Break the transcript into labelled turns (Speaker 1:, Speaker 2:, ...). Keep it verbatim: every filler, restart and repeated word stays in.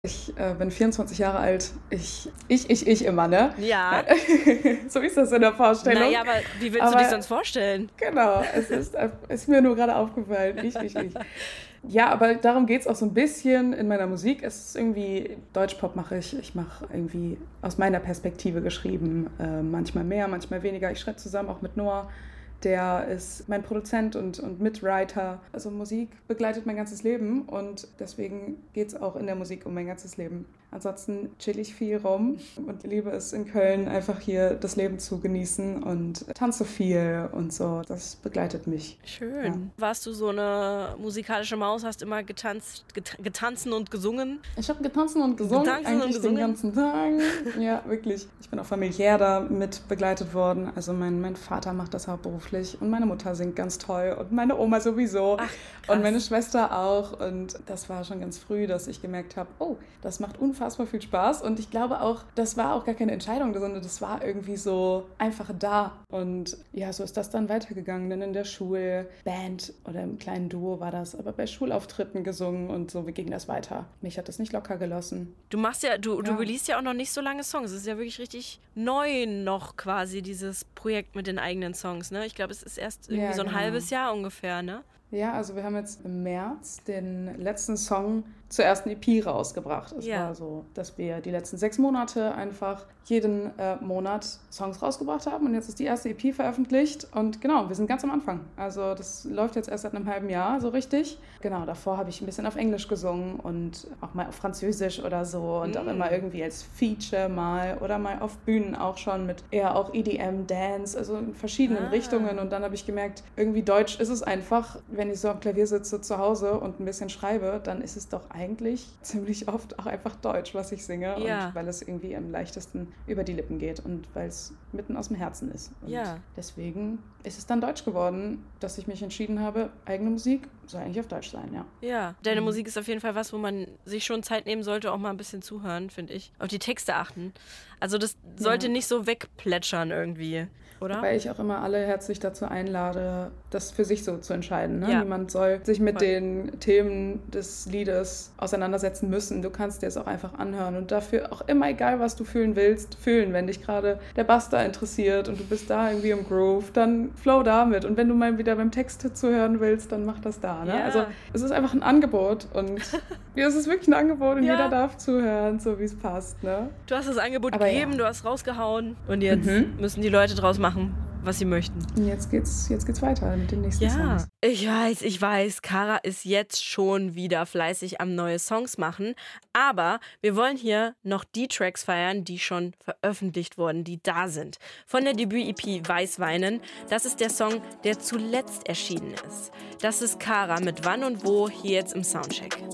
Speaker 1: Ich äh, bin vierundzwanzig Jahre alt. Ich, ich, ich, ich immer, ne?
Speaker 2: Ja.
Speaker 1: So ist das in der Vorstellung.
Speaker 2: Naja, aber wie willst
Speaker 1: aber,
Speaker 2: du dich sonst vorstellen?
Speaker 1: Genau, es ist, ist mir nur gerade aufgefallen. Ich, ich, ich. Ja, aber darum geht es auch so ein bisschen in meiner Musik. Es ist irgendwie, Deutschpop mache ich. Ich mache irgendwie aus meiner Perspektive geschrieben. Äh, manchmal mehr, manchmal weniger. Ich schreibe zusammen auch mit Noah. Der ist mein Produzent und, und Mitwriter. Also Musik begleitet mein ganzes Leben und deswegen geht es auch in der Musik um mein ganzes Leben. Ansonsten chill ich viel rum und liebe es in Köln, einfach hier das Leben zu genießen und tanze viel und so. Das begleitet mich.
Speaker 2: Schön.
Speaker 1: Ja.
Speaker 2: Warst du so eine musikalische Maus, hast immer getanzt, get- getanzen und gesungen?
Speaker 1: Ich habe getanzen und gesungen,
Speaker 2: Getanzen
Speaker 1: eigentlich
Speaker 2: und gesungen?
Speaker 1: den ganzen Tag. Ja, wirklich. Ich bin auch familiär da mit begleitet worden. Also mein, mein Vater macht das hauptberuflich und meine Mutter singt ganz toll und meine Oma sowieso.
Speaker 2: Ach,
Speaker 1: und meine Schwester auch. Und das war schon ganz früh, dass ich gemerkt habe, oh, das macht unfassbar viel Spaß. Und ich glaube auch, das war auch gar keine Entscheidung, sondern das war irgendwie so einfach da. Und ja, so ist das dann weitergegangen. Dann in der Schulband oder im kleinen Duo war das, aber bei Schulauftritten gesungen und so, wie ging das weiter? Mich hat das nicht locker gelassen.
Speaker 2: Du machst ja, du,
Speaker 1: Ja.
Speaker 2: du releast ja auch noch nicht so lange Songs. Es ist ja wirklich richtig neu noch quasi, dieses Projekt mit den eigenen Songs, ne? Ich glaube, es ist erst irgendwie
Speaker 1: Ja,
Speaker 2: so ein
Speaker 1: genau.
Speaker 2: halbes Jahr ungefähr, ne?
Speaker 1: Ja, also wir haben jetzt im März den letzten Song zur ersten E P rausgebracht. Es
Speaker 2: Ja.
Speaker 1: war so, dass wir die letzten sechs Monate einfach jeden äh, Monat Songs rausgebracht haben und jetzt ist die erste E P veröffentlicht und genau, wir sind ganz am Anfang. Also das läuft jetzt erst seit einem halben Jahr so richtig. Genau, davor habe ich ein bisschen auf Englisch gesungen und auch mal auf Französisch oder so und
Speaker 2: Mm.
Speaker 1: auch immer irgendwie als Feature mal oder mal auf Bühnen auch schon mit eher auch E D M, Dance, also in verschiedenen
Speaker 2: Ah.
Speaker 1: Richtungen und dann habe ich gemerkt, irgendwie Deutsch ist es einfach, wenn ich so am Klavier sitze zu Hause und ein bisschen schreibe, dann ist es doch eigentlich ziemlich oft auch einfach Deutsch, was ich singe.
Speaker 2: Ja.
Speaker 1: Und weil es irgendwie am leichtesten über die Lippen geht und weil es mitten aus dem Herzen ist. Und
Speaker 2: Ja.
Speaker 1: deswegen ist es dann Deutsch geworden, dass ich mich entschieden habe, eigene Musik soll eigentlich auf Deutsch sein, ja.
Speaker 2: Ja, deine
Speaker 1: Mhm.
Speaker 2: Musik ist auf jeden Fall was, wo man sich schon Zeit nehmen sollte, auch mal ein bisschen zuhören, finde ich. Auf die Texte achten. Also das sollte
Speaker 1: Ja.
Speaker 2: nicht so wegplätschern irgendwie, oder?
Speaker 1: Weil ich auch immer alle herzlich dazu einlade, das für sich so zu entscheiden. Ne?
Speaker 2: Ja.
Speaker 1: Niemand soll sich mit
Speaker 2: Voll.
Speaker 1: den Themen des Liedes auseinandersetzen müssen. Du kannst dir es auch einfach anhören und dafür auch immer, egal was du fühlen willst, fühlen. Wenn dich gerade der Bass da interessiert und du bist da irgendwie im Groove, dann flow damit. Und wenn du mal wieder beim Text zuhören willst, dann mach das da. Ne?
Speaker 2: Ja.
Speaker 1: Also es ist einfach ein Angebot und ja, es ist wirklich ein Angebot und
Speaker 2: Ja.
Speaker 1: jeder darf zuhören, so wie es passt. Ne?
Speaker 2: Du hast das Angebot
Speaker 1: Aber
Speaker 2: gegeben,
Speaker 1: ja.
Speaker 2: du hast rausgehauen und jetzt
Speaker 1: Mhm.
Speaker 2: müssen die Leute draus machen, was sie möchten.
Speaker 1: Und jetzt geht's, jetzt geht's weiter mit den nächsten
Speaker 2: Ja,
Speaker 1: Songs.
Speaker 2: ich weiß, ich weiß, Kara ist jetzt schon wieder fleißig am neue Songs machen, aber wir wollen hier noch die Tracks feiern, die schon veröffentlicht wurden, die da sind. Von der Debüt-E P Weißweinen, das ist der Song, der zuletzt erschienen ist. Das ist Kara mit Wann und Wo hier jetzt im Soundcheck.